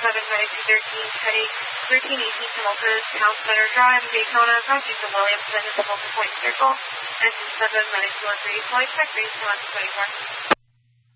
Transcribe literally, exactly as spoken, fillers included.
seven ninety-two thirteen, heading thirteen eighteen Hamilton, Town Center Drive, Daytona, approaching from Williamson at the Multipoint Circle, engine seven ninety-two one three, flight check, base one twenty-four.